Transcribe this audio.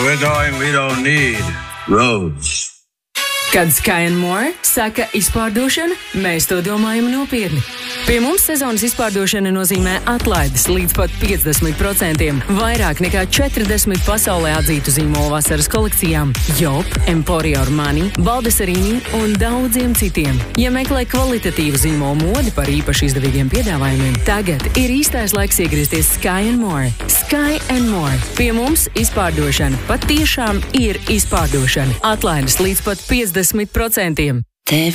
we're going, we don't need roads. Kad Sky & More saka izpārdošana, mēs to domājam nopietni. Pie mums sezonas izpārdošana nozīmē atlaides līdz pat 50%, vairāk nekā 40 pasaulē atzītu zīmolu vasaras kolekcijām, Job, Emporio Armani, Baldessarini un daudziem citiem. Ja meklē kvalitatīvu zīmolu modi par īpaši izdevīgiem piedāvājumiem, tagad ir īstais laiks iegriezties Sky & More. Sky & More. Pie mums izpārdošana patiešām ir izpārdošana. Atlaides līdz pat 50%.